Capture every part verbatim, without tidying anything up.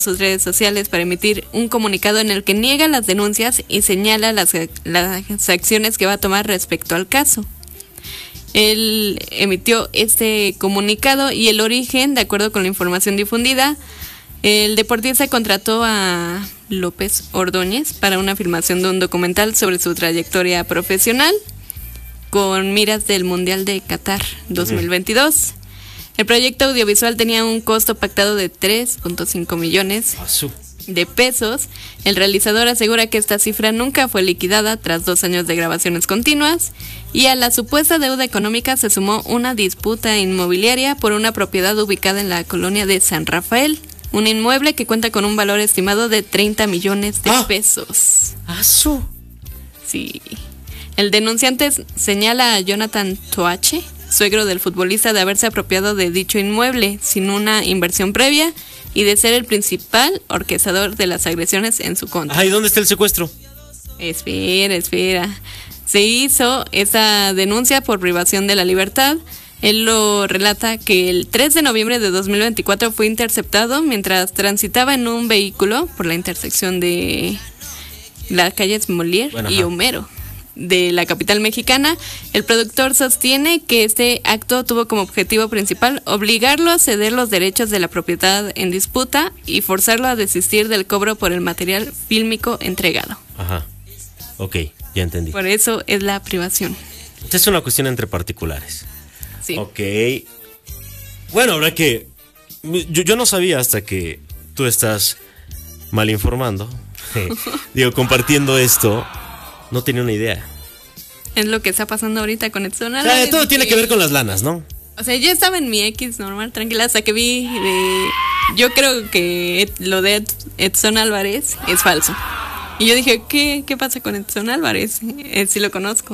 sus redes sociales para emitir un comunicado en el que niega las denuncias y señala las, las acciones que va a tomar respecto al caso. Él emitió este comunicado y el origen, de acuerdo con la información difundida, el deportista contrató a López Ordóñez para una filmación de un documental sobre su trayectoria profesional con miras del Mundial de Qatar dos mil veintidós. El proyecto audiovisual tenía un costo pactado de tres punto cinco millones de pesos. El realizador asegura que esta cifra nunca fue liquidada tras dos años de grabaciones continuas, y a la supuesta deuda económica se sumó una disputa inmobiliaria por una propiedad ubicada en la colonia de San Rafael, un inmueble que cuenta con un valor estimado de treinta millones de pesos. ¿Aso? Sí. El denunciante señala a Jonathan Toache, suegro del futbolista, de haberse apropiado de dicho inmueble sin una inversión previa y de ser el principal orquestador de las agresiones en su contra. Ah, ¿y dónde está el secuestro? Espera, espera. Se hizo esa denuncia por privación de la libertad. Él lo relata que el tres de noviembre de dos mil veinticuatro fue interceptado mientras transitaba en un vehículo por la intersección de las calles Molière bueno, y Homero de la capital mexicana. El productor sostiene que este acto tuvo como objetivo principal obligarlo a ceder los derechos de la propiedad en disputa y forzarlo a desistir del cobro por el material fílmico entregado. Ajá, ok, ya entendí. Por eso es la privación. Esta es una cuestión entre particulares. Sí. Ok. Bueno, habrá que... Yo, yo no sabía hasta que tú estás mal informando. Digo, compartiendo esto... No tenía una idea. Es lo que está pasando ahorita con Edson Álvarez. O sea, todo tiene que... que ver con las lanas, ¿no? O sea, yo estaba en mi X normal, tranquila, hasta que vi de... Yo creo que lo de Edson Álvarez es falso. Y yo dije, ¿qué, qué pasa con Edson Álvarez? Eh, sí lo conozco.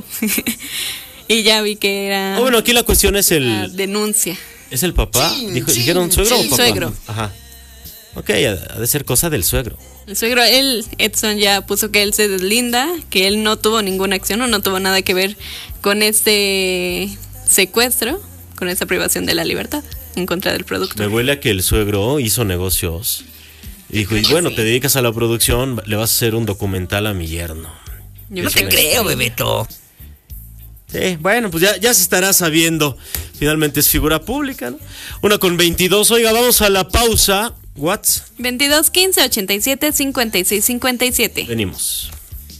Y ya vi que era... Oh, bueno, aquí la cuestión es el... La denuncia. ¿Es el papá? Sí, Dijo, sí, ¿Dijeron suegro sí, o papá? Suegro. Ajá. Ok, ha de ser cosa del suegro. El suegro, él, Edson ya puso que él se deslinda, que él no tuvo ninguna acción o no tuvo nada que ver con este secuestro, con esta privación de la libertad en contra del productor. Me huele a que el suegro hizo negocios y dijo, y bueno, sí. Te dedicas a la producción, le vas a hacer un documental a mi yerno. Yo no te creo, Bebeto. Sí, bueno, pues ya, ya se estará sabiendo. Finalmente es figura pública, ¿no? Una con veintidós. Oiga, vamos a la pausa. ¿What's? veintidós quince ochenta y siete cincuenta y seis cincuenta y siete. Venimos.